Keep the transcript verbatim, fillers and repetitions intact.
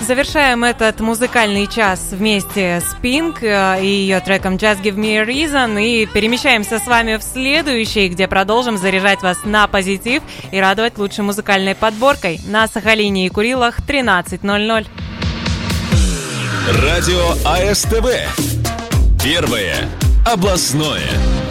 Завершаем этот музыкальный час вместе с Pink и ее треком Just Give Me a Reason. И перемещаемся с вами в следующий, где продолжим заряжать вас на позитив и радовать лучшей музыкальной подборкой на Сахалине и Курилах тринадцать ноль ноль. Радио АСТВ. Первое областное.